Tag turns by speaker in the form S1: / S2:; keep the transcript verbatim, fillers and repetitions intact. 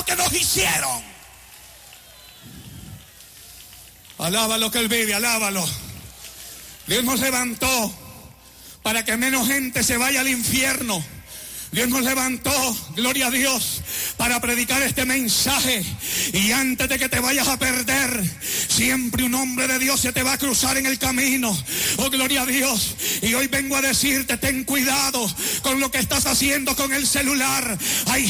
S1: lo que nos hicieron. Alábalo que Él vive, alábalo. Dios nos levantó para que menos gente se vaya al infierno. Dios nos levantó, gloria a Dios, para predicar este mensaje. Y antes de que te vayas a perder, siempre un hombre de Dios se te va a cruzar en el camino. Oh, gloria a Dios. Y hoy vengo a decirte, ten cuidado con lo que estás haciendo con el celular. Hay